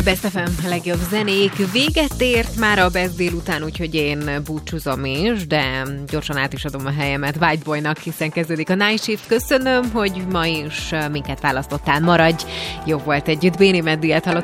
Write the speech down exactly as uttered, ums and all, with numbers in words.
Best ef em legjobb zenék véget ért már a Best délután, úgyhogy én búcsúzom is, de gyorsan át is adom a helyemet White Boynak, hiszen kezdődik a Night Shift. Köszönöm, hogy ma is minket választottál, maradj! Jó volt együtt, Béni Meddiát hallott.